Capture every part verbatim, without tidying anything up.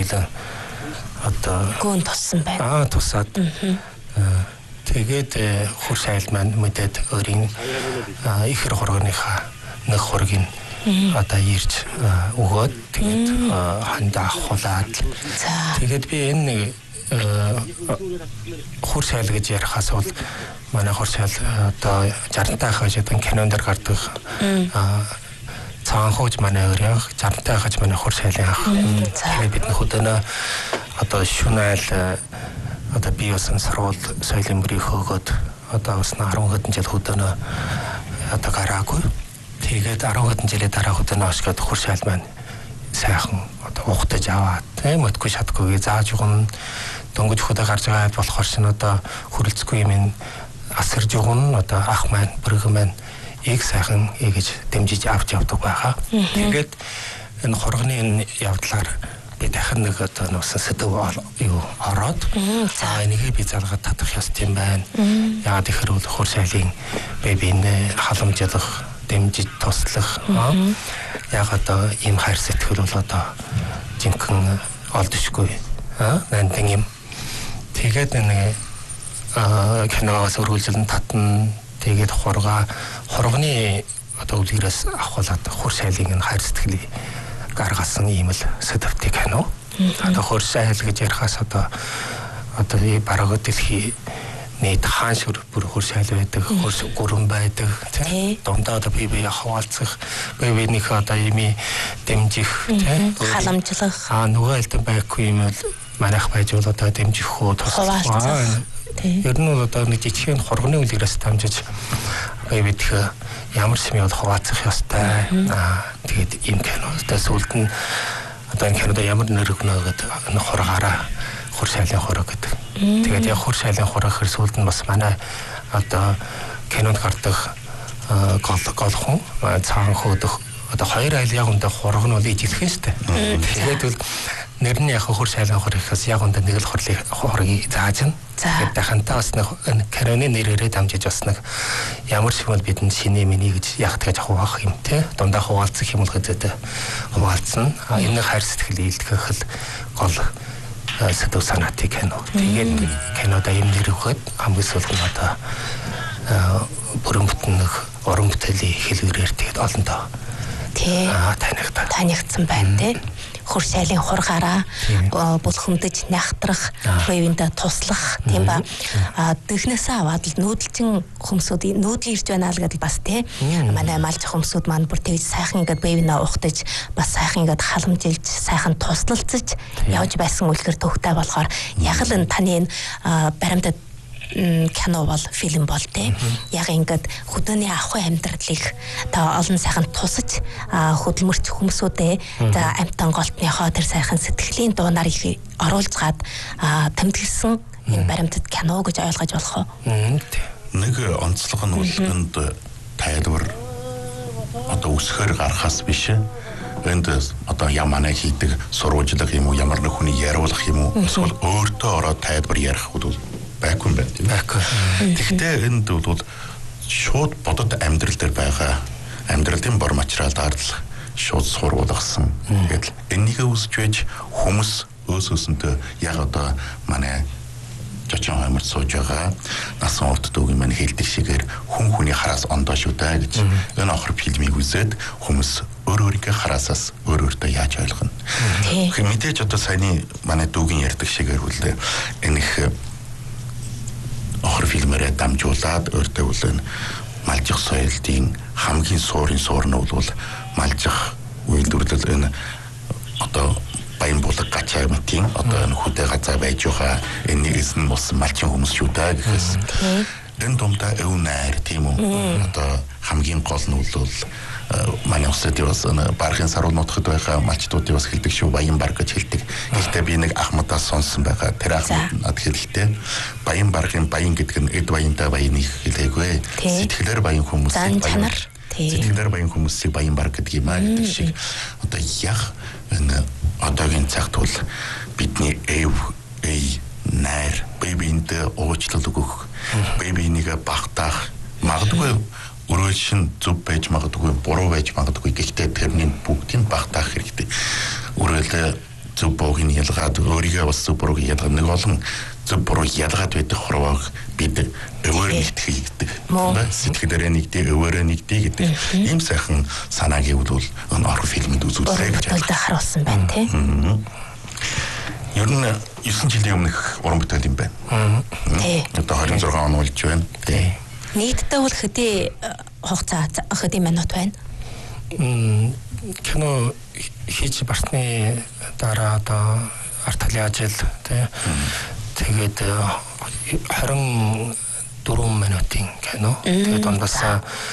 нөлөө одоо гүн туссан байна. Аа тусаад тэгээд хурц айл маань мэдээд өөрийн ихэр хоргоныхаа нэг хоргийг одоо ирж өгөөд тэгээд хандаа авахулаад тэгээд би энэ хурц айл гэж ярихаас бол манай хурц айл одоо жарантай хаж одоо кинонд гардаг цагаан хууч манай өрөө жарантай хаж манай хурц айлын ах тэгээд бидний хөдөнөө одоо шүн айл одоо би усан сурвал соёлын бүрийг хөөгөөд одоо бас арван хэдэн жил хөдөнөө одоо гараагүй. Тэгээд арван хэдэн жилийн дараа хөдөнөө ашиглаад хурц айл маань сайхан одоо ухтаж аваад тийм өтгөө шатгүйгээ зааж өгөн дөнгөж хөдөө гарч байгаа болохоор шин одоо хөрөлцөхгүй юм асарж өгөн одоо ах маань бүргэн маань их сайхан ийгэж дэмжиж авч явдаг байгаа. Тэгээд энэ хоргоны энэ явдлаар би дахин нэг одоо нуусан сэдв юу ороод за энийг би залгаад татах ёстой юм байна. Яагаад гэхээр бол хурц айлын бэбинд халамжлах, дэмжиж туслах яагаад одоо ийм хайр сэтгэл бол одоо жинхэнэ олдшгүй аа нандин юм. Тэгээд энэ киногоос өргөлжлөн татна тэгээд хоргоо хоргоны одоо үлгэрээс авахлаад хурц айлын энэ хайр сэтгэлийг гаргасан ийм л сэдвтэй кино. Одоо хурц айл гэж ярихаас одоо одоо ಈ бараг дэлхий нийт хаан шүр бүр хурц айл байдаг, хурц гүрэн байдаг тийм. Дундаа одоо бие бие хаваалцах, бие биенийхээ одоо ими дэмжих тийм. Халамжлах. Аа нөгөө айлтан байхгүй юм бол манайх байж бол одоо дэмжих хөө туслах. Ер нь бол одоо нэг жижигхэн хоргоны үлгэрээс дамжиж бие биедээ ямар сими бол хаваацах ёстой. Аа тэгээд ийм кинотой сүлд нь одоо энэ кинода ямар нэр өгнө гэдэг энэ хоргаараа хурц айлын хорог гэдэг. Тэгээд яг хурц айлын хорог хэр сүлд нь бас манай одоо кинонд гардаг гол голхон цагаан хөдөх одоо хоёр айл яг үндэ хорог нь бол ижилхэн штэ. Тэгээд бол нэр нь яг хурц айлын хорог гэхээс яг үндэ нэг л хорлыг хоргийг зааж нь. Тэгээд дахантаа бас нэг киноны нэрээрээ дамжиж бас нэг ямар ч юм бол бидэнд шинэ миний гэж яг тэгж хуваах юм те дундаа хуваалцах юм бол хэзээ хуваалцсан. А энэ хайр сэтгэл илтгэх л гол сэдв санаатай кино. Тэгээд кинода юм нэр өгөхөд хамгийн сүүлд нь одоо бүрэн бүтэн нэг уран бүтээлийн хэлбэрээр тэгээд олондоо тий танигдсан танигдсан байна тий. Хурц айлын хургаараа булхамдаж нягтрах, бэвиндээ туслах тийм ба дэгнээсээ аваад л нүүдэлчин хүмүүсүүд нүүдэл ирж байна л гэдэл бас тий. Манай малж хүмүүсүүд маань бүр тэгж сайхан ингээд бэвинээ ухтаж бас сайхан ингээд халамжилж сайхан туслалцаж явж байсан үлгэр төвхтэй болохоор яг л энэ таны энэ баримтад кино бол фильм бол тий. Яг ингээд хөдөөний ахуй амьдралыг та олон сайхан тусаж хөдөлмөрч хүмүүсүүдээ за амтан голтныхоо тэр сайхан сэтгэлийн дуунаар их оруулж гад тэмдэглэсэн энэ баримтат кино гэж ойлгож болох уу? Нэг онцлог нь бол энд тайлбар одоо үсгээр гарахаас биш энд одоо яманаа хийдэг сурвалжлах юм уу ямар нэг хүний яриулах юм уу эсвэл өөртөө ороод тайлбар ярих бол байхгүй юм байна тийм ээ. Тэгэхдээ энд бол шууд бодод амьдрал дээр байгаа амьдралын бор материалаар л шууд сурвалгасан. Тэгээд энийг үзэж байж хүмүүс өөсөөсөндөө яг одоо манай жочон хаймар сууж байгаа насан урт дүүгийн маань хэлдэг шигээр хүн хүний хараас ондоо шүү дээ гэж энэ охор фильмийг үзээд хүмүүс өөр өөрийнхөө хараасаас өөр өөртөө яаж ойлгоно. Тэгэхээр мэдээж одоо саяны манай дүүгийн ярьдаг шигээр үлээ энэ их охор фильмээрээ дамжуулаад өөртөө үлэн малжих соёлын хамгийн суурын суур нь бол малжих үйлдвэрлэл энэ одоо баян булаг гачаа мэтийн одоо энэ хөдөө газар байж байгаа энэ нэгэн болсон малчин хүмүүс шүү дээ гэхээс энэ дундаа өвнөр тийм үү одоо хамгийн гол нь бол манай усад бас бархын саруул нутгад байгаа малчдуудыг бас хэлдэг шүү баян бар гэж хэлдэг. Гэхдээ би нэг ахмадаас сонсон байгаа. Тэр ахмад над хэлэхдээ баян бархын баян гэдэг нь эд баянтай баяныг хэлээгүй. Сэтгэлээр баян хүмүүсийг баян сэтгэлээр баян хүмүүсийг баян бар гэдэг юм аа гэдэг шиг одоо яг энэ одоогийн цагт бол бидний эв эй найр бэбинд уучлал өгөх бэбинийг багтаах магадгүй өрөө шин зүв байж магадгүй буруу байж магадгүй гэхдээ тэрний бүгдийг багтаах хэрэгтэй. Өрөөлө зөв бууг нь ялгаад өөрийгөө бас зөв бурууг ялгаад нэг олон зөв буруу ялгаад байдаг хорвоог бид өвөр нэгтгэх гэдэг. Сэтгэлээрээ нэгдээ өвөрөө нэгдээ гэдэг. Ийм сайхан санааг ивдвэл өн орхон фильмд үзүүлээ гэж бодолтой харуулсан байна тийм. Ер нь есөн жилийн өмнөх уран бүтээл юм байна. Тий. Одоо двадцать шесть он болж байна. Тий. Нийтдээ бол хэдий хугацаа хэдий минут байна? Мм кино хийж барсны дараа одоо арт талын ажил тий. Тэгээд двадцать четыре минутын кино. Тэгээд ондоос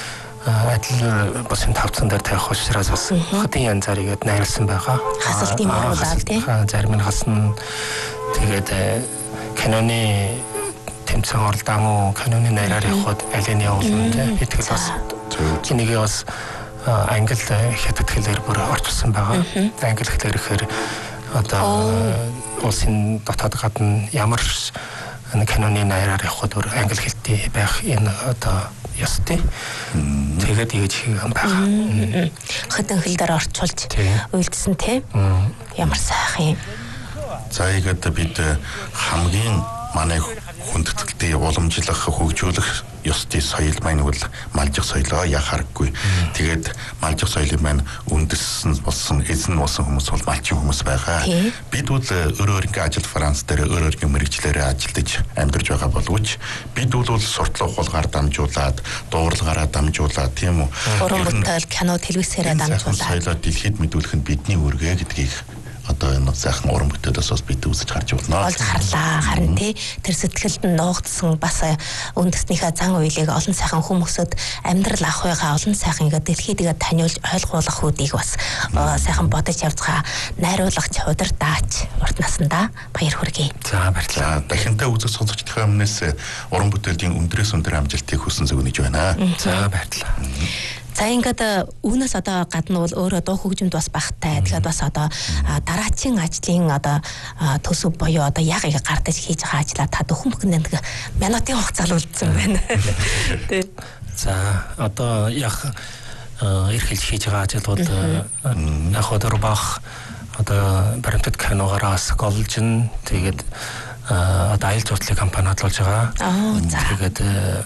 адил босин тавцсан дээр тавих учраас бас хөдийн янзаар игээд найрлсан байгаа. Хасалт юм оруулаад тий. Зарим нь хасна. Тэгээд киноны тэмцээн оролдоо мó киноны найраар явахад алины явуулна тий. Би тэгээд бас киногээ бас англи хятад хэлээр бүр орчуулсан байгаа. Англи хэлээр ихээр одоо улсын дотоод гадна ямар киноны найраар явахад бүр англи хэлтэй байх энэ одоо ястэй. Тэгээд ийж хийх юм байна. Хатан хэлээр орчуулж үйлдсэн тий. Ямар сайхан юм. За ийгээд бид хамгийн манай хүндэтгэлтэй уламжлах хөгжүүлэх ёстой соёл маань бол малжих соёлоо яхааргүй. Тэгээд малжих соёлын маань үндэссэн болсон эзэн болсон хүмүүс бол малчин хүмүүс байгаа. Бид бол өөр өөрийн ажил Франц дээр өөр өөрийн мэргэжлэрээ ажиллаж амьдарч байгаа боловч бид бол суртлах хулгаар дамжуулаад, дууралгаараа дамжуулаад тийм үү. Уран бүтээл, кино, телевизээрээ дамжуулаад соёлоо дэлхийд мэдүүлэх нь бидний үүргээ гэдгийг одоо энэ сайхан уран бүтээлээс бас бид үзэж харж байна. Олж харлаа. Харин тий тэр сэтгэлд нь нуугдсан бас үндэснийхээ зан үйлийг олон сайхан хүмүүсөд амьдрал ах байгаа олон сайхан ингээд дэлхийд игээ таниулж ойлгуулах үүдийг бас сайхан бодож явцгаа найруулагч удирдаач урт насандаа баяр хүргэе. За баярлалаа. Дахинтай үзэж сонсогчдын өмнөөс уран бүтээлийн өндрөөс өндөр амжилтыг хүсэн зөвнөж байна. За баярлалаа. За ингээд үүнээс одоо гадна бол өөрөө дуу хөгжимд бас багтай. Тэгэхээр бас одоо дараачийн ажлын одоо төсөв боёо одоо яг яг гардаж хийж байгаа ажлаа та дөхөн бүхэнд нэг минутын хугацаанд үлдсэн байна. Тий. За одоо яг эрхэлж хийж байгаа ажил бол яг одоо бах одоо баримтат киногоороос голжин тэгээд одоо аялал жуулчлалын компаниуд болж байгаа. Тэгээд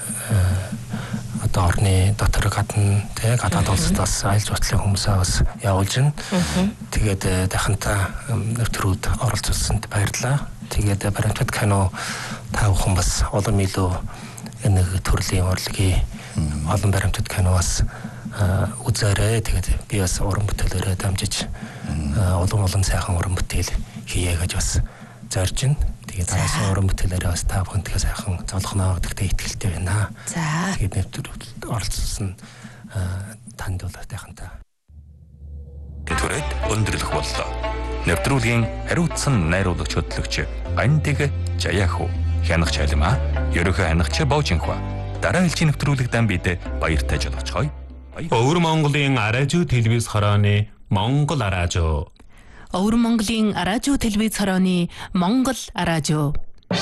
одоо орны дотор гадна тий гадаад улсад бас аялал жуулчлалын хүмүүсээ бас явуулж байна. Тэгээд дахинтаа нэвтрүүд оролцуулсанд баярлалаа. Тэгээд баримтат кино та бүхэн бас олон илүү нэг төрлийн урлагийн олон баримтат кино бас үзээрэй. Тэгээд би бас уран бүтээлээрээ дамжиж олон олон сайхан уран бүтээл хийе гэж бас зорж байна. Тэгээд дараагийн уран бүтээлээрээ бас та бүхэнтэй сайхан золгоно гэдэгт итгэлтэй байна. За. Тэгээд нэвтрүүлэгт оролцсон танд бол тайхантай. Түрээд өндөрлөх боллоо. Нэвтрүүлгийн хариуцсан найруулагч хөтлөгч Антиг Жаяху, хянагч Алима, ерөнхий хянагч Боожинхва. Дараа хэлчийн нэвтрүүлэгтэн бид баяртай жолоочгоё. Өвөр Монголын аражуу телевиз хорооны Монгол аражуу. Өвөр Монголын аражуу телевиз хорооны Монгол аражуу.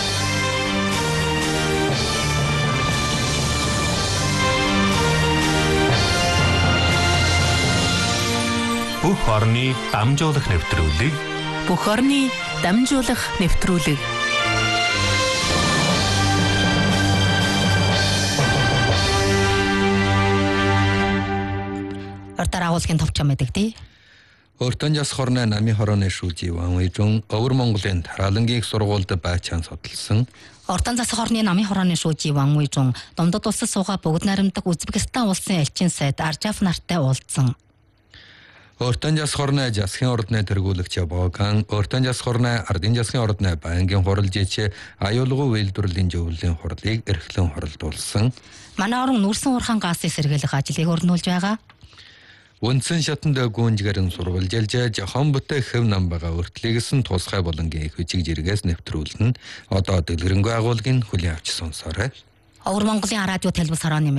Бүх орны дамжуулах нэвтрүүлэг. Бүх орны дамжуулах нэвтрүүлэг. Ордор агуулгын товчон байдаг тий. Өртөн жас хорны намын хорооны шүүжи Ван Уйжун Өвөр Монголын Тараалангийн сургуульд байчаан судалсан. Ордон засаг хорны намын хорооны шүүжи Ван Уйжун Домдод улсад суугаа бүгд найрамдаг Узбекистан улсын элчин сайд Аржаф нартай уулзсан. Өртөн жас хорны жасхын ордны тэргүүлэгч Боган Өртөн жас хорны ардын жасхын ордны байнгын хуралжээч аюулгүй үйлдвэрлэлийн зөвлөлийн хурлыг эрхлэн хоролдуулсан. Манай орон нүүрсэн урхан газыг сэргийлэх ажлыг өрнүүлж байгаа. Үндсэн шатанд гүнжгэрэн сурвалжилж жохон бүтээх хэв намбага өртлэгсэн тусгай болонгийн хүчиг жиргээс нэвтрүүлэн одоо дэлгэрэнгүй агуулгын хүлээн авч сонсоорой. Өвөр Монголын радио телевиз хорооны мэдээ.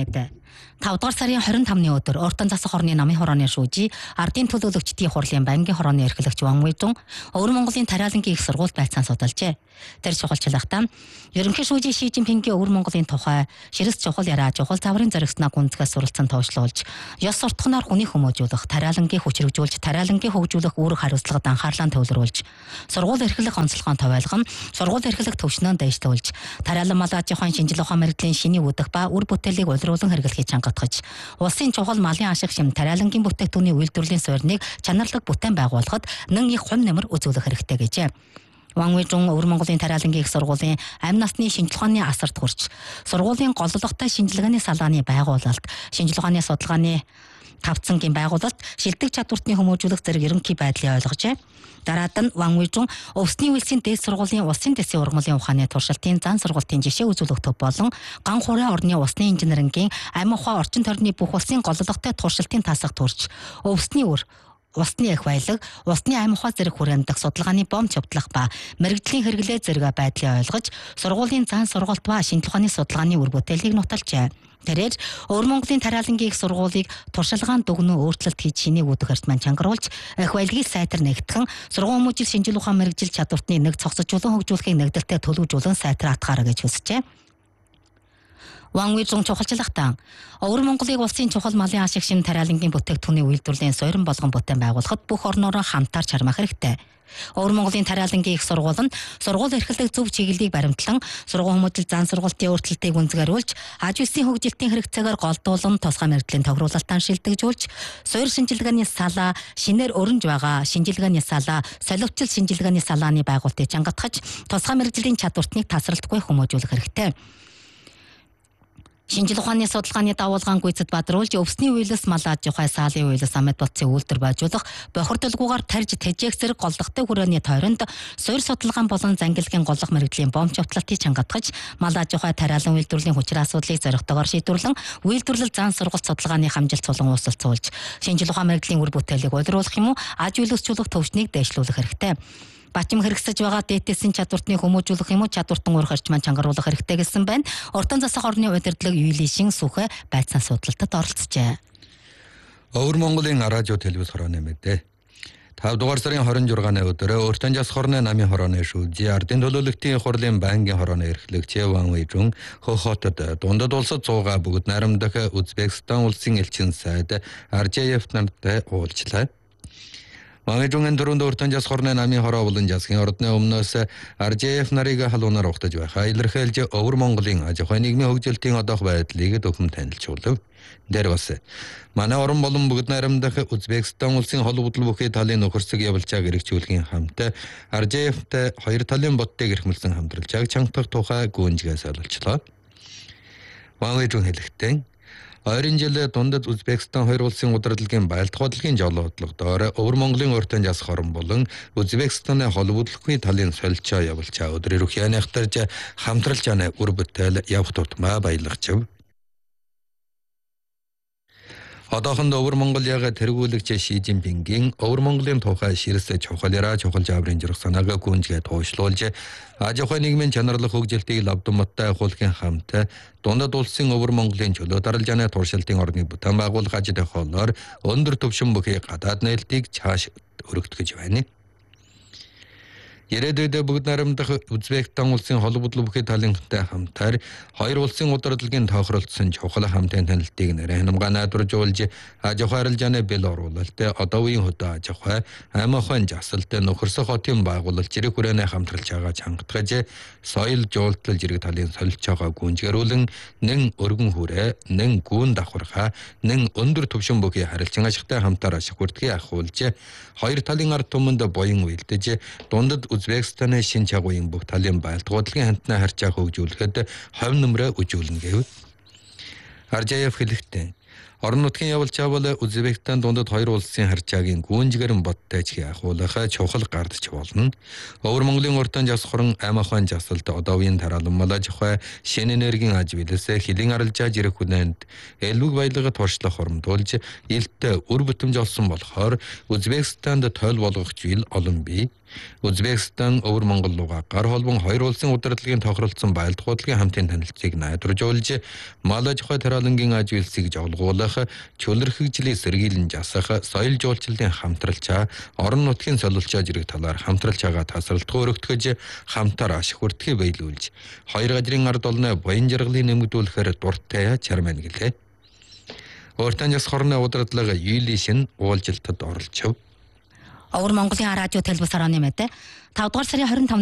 тавд дугаар сарын хорин тамны өдөр Уртан засаг хорны намын хорооны шүүжи ардын төлөөлөгчдийн хурлын банкны хорооны эрхлэгч Ван Уйжун Өвөр Монголын тариалангийн их сургууль байцаан судалжээ. Тэр чухалчлахтаа ерөнхий шүүжи Ши Жинпингийн Өвөр Монголын тухай ширэс чухал яриа чухал таврын зоригснаа гүнзгээс суралцсан тоошлуулж ёс суртахнаар хүний хүмүүжүүлэх, тариалангийн хүчрэгжүүлж, тариалангийн хөгжүүлэх үүрэг хариуцлагад анхаарлаа төвлөрүүлж, сургууль эрхлэх онцлогоон товайлгон, сургууль эрхлэх төвшнөө дэвшлүүлж, тариалан мал аж ахуйн шинжлэх ухаан мэргэжлийн шиний үүдэг ба үр бүтээлийг улируулан хэрэглэхийг чангатгаж, улсын чухал малын ашиг шим тариалангийн бүтээгдэхүүний үйлдвэрлэлийн суурьныг чанарлаг бүтээн байгуулахад нэн их хувь нэмэр үзүүлэх хэрэгтэй гэжээ. Ван Уйжун Өвөр Монголын тариалангийн их сургуулийн амь насны шинжлэх ухааны асарт хүрч, сургуулийн голлогтой шинжилгээний салааны байгуулалт, шинжлэх ухааны судалгааны тавцангийн байгуулалт, шилдэг чадвартны хүмүүжүүлэх зэрэг ерөнхий байдлыг ойлгожээ. Дараад нь Ван Уйжун өвсний үйлсийн дээд сургуулийн улсын дэсийн ургамлын ухааны туршилтын зан сургалтын жишээ үзүүлэх төв болон ган хуурай орны усны инженерингийн амь ухаан орчин тойрны бүх улсын голлогтой туршилтын тасах төрж, өвсний үр усны их баялаг, усны амь ухаан зэрэг хүрээндх судалгааны бом чөвтлөх ба мэрэгжлийн хэрэглээ зэрэг байдлыг ойлгож, сургуулийн зан сургалт ба шинжлэх ухааны судалгааны үр бүтээлийг нотолжээ. Тэрээр Өвөр Монголын тариалангийн их сургуулийг туршилгаан дүгнэн өөрчлөлт хийж шинийг үүдэх хартман чангаруулж, их баялагийг сайтар нэгтгэн, сургууль хүмүүжил шинжлэх ухаан мэрэгжил чадвартны нэг цогцолжуулан хөгжүүлэхийг нэгдэлтэй төлөвлөжүүлэн сайтар атгаараа гэж хүсжээ. Ван Уйжун чухалчлахтаа Өвөр Монголыг улсын чухал малын ашиг шим тариалангийн бүтээгдэхүүний үйлдвэрлэлийн суурин болгон бүтээн байгуулахад бүх орнороо хамтаар чармах хэрэгтэй. Өвөр Монголын тариалангийн их сургууль нь сургууль эрхлэх зөв чиглэлийг баримтлан, сургууль хүмүүжил зан сургалтын өөрчлөлтийг үндэсгэрүүлж, аж үйлсийн хөгжилтийн хэрэгцээгээр голдуулан тусгай мэргэжлийн тохируулалтаа шилдэгжүүлж, суурь шинжилгээний салаа, шинээр өрнж байгаа шинжилгээний салаа, солиоцол шинжилгээний салааны байгуулалтыг чангатгаж, тусгай мэргэжлийн чадвартныг тасралтгүй хүмүүжүүлэх хэрэгтэй. Шинжлэх ухааны судалгааны давуулгаан гүйцэд бадруулж, өвсний уйлс мал аж ахуй саалын уйлс амьд бодцыг үйлдвэр байжуулах, бохирдолгүйгээр тарж тэжээх зэрэг голлогтой хүрээний тойронд суурь судалгаан болон зангилгийн голлох мэргэжлийн бом чавтлалтыг чангатгаж, мал аж ахуй тариалан үйлдвэрлэлийн хүчин асуудлыг зоригтойгоор шийдвэрлэн, үйлдвэрлэл зан сургалт судалгааны хамжилт сулан уусалцуулж, шинжлэх ухаан мэргэжлийн үр бүтээлийг улируулах юм уу, аж үйлсжүүлэх төвшнийг дэвшлүүлэх хэрэгтэй. Бачим хэрэгсэж байгаа дээдсийн чадвартны хүмүүжүүлэх юм уу, чадвартан ур харьцман чангаруулах хэрэгтэй гэсэн байна. Уртан засаг хорны удирдлага Юлишин Сүхэ байцаан судалтад оролцжээ. Өвөр Монголын радио телевиз хорооны мэдээ. тавд дугаар сарын хорин жургааны өдөр Уртан засаг хорны намын хорооны шүүжи ардын төлөөлөгчдийн хурлын банкны хорооны эрхлэгч Ван Уйжун Хохотод дундад улсад суугаа бүгд найрамдах Узбекистан улсын элчин сайд ар жэ эф нартай уулзлаа. Ван Уйжунгийн дөрөнд Уртан засаг хорны намын хороо болон засгийн ордны өмнөөс ар жэ эф нарыг халуунаар ухтаж байхаа илэрхийлж Өвөр Монголын аж ахуй нийгмийн хөгжилтийн одоох байдлыг төхөм танилцуулв. Дээр бас манай орон болон бүгд найрамдах Узбекистан улсын хол бодол бүхий талын нөхөрсөг явуулчааг эрхжүүлэхийн хамт ар жэ эф-тэй хоёр талын бодтыг эрхэмлсэн хамтралчааг чангатгах тухай гүнзгээс ололцлоо. Ван Уйжун хэлэхдээ ойрын жил дундад Узбекистан хоёр улсын удирдлагын байлдах бодлогын жолоо бодлогодоор Өвөр Монголын Уртан засаг хорон болон Узбекистаны хол бодлогын талын солилцоо явуулчаа өдрөөр хянахтарж хамтралж аны үр бүтээл явах тутмаа баялагчв. Одоохондоо Өвөр Монгол яг тэргүүлэгч Ши Жинпингийн Өвөр Монголын тухай ширэс чухал яриа чухал жаврын жирэх санаага гүнзгээ тоошлуулж, аж ахуй нийгмийн чанарлах хөгжилтийг лавдамттай ахуулахын хамт дундад улсын Өвөр Монголын чөлөө даралж аны туршилтын орныг бүтээн байгуулах ажил хоолоор өндөр түвшин бүхий гадаад нээлтийг цааш өргөдгөж байна. Ирээдүйд бүгд найрамдах Узбекистан улсын хол бодол бүхий талынхтай хамтаар хоёр улсын удирдлагын тохиролцсон чухал хамтын танилтыг нэрэн хамгаан найдваржуулж, аж ахуй арилжааны бэл оруулалт, одоо үеийн хөдөө аж ахуй, амь ахуйн жасалт, нөхөрсөх хотын байгуулалт зэрэг хүрээний хамтралж байгаа чангатгаж, соёл жуултлал зэрэг талын солилцоогоо гүнзгэрүүлэн, нэн өргөн хүрээ, нэн гүн давхархаа, нэн өндөр түвшин бүхий харилцан ашигтай хамтаар ашиг хүртгийг ахуулж, хоёр талын ард түмэнд буян үйлдэж, дундад Узбекистаны шин чагууын бүх талын байлдах бодлогын хантнаа харьцаа хөгжүүлэхэд хувь нэмрээ үжүүлнэ гэв. ар жэ эф хэлэхдээ Орон нутгийн явуулж авал Узбекистан дундад хоёр улсын харьцаагийн гүнжгэрэн бодтой чиг ахуулах чухал гардч болно. Өвөр Монголын уртан жас хорон аймахын жасалт одоовын тараалан малаж хой шин энергийн аж билэсэ хилийн аралжааж ирэх хүлээнд элбэг баялага туршлах хоромдуулж илтэ үр бүтэмж олсон болохоор Узбекистанд тойл болгох зүйл олон бий. Узбекистан өвөр Монгол руугаа гар холбон хоёр улсын удирдлагын тохиролцсон байлдах бодлогын хамтын танилцыг найдваржуулж малаж хой тараалангийн аж үйлсийг жавлгуулах, чөлөрхөгжлийн сэргийлэн жасах, соёл жуулчлалын хамтралчаа, орон нутгийн солилцоож ирэх талаар хамтралчаагаа тасралтгүй өргөтгөж, хамтаар ашиг хүртхий биелүүлж, хоёр газрын ард олны буян жаргалыг нэмэгдүүлэхээр дуртай чарман гэлээ. Уртан жас хорны удирдлага Юли Шин уулзалтад оролцов. Өвөр Монголын радио телевиз хорооны мэдээ тавдугаар сарын